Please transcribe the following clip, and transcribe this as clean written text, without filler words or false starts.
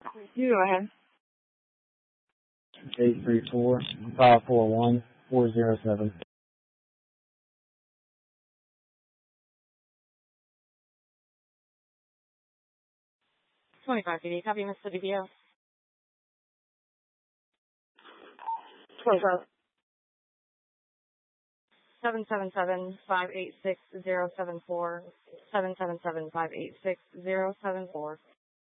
You go ahead. 834-541-407. 25 PD. Copy, Mr. DPO. 25. 777-586-074. 777-586-074.